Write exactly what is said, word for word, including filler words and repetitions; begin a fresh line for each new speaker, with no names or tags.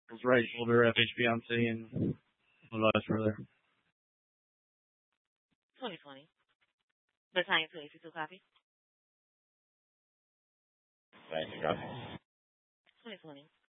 was right shoulder F H Beyonce and what else were there?
twenty twenty. The time twenty two copy.
Thank you, copy.
twenty twenty.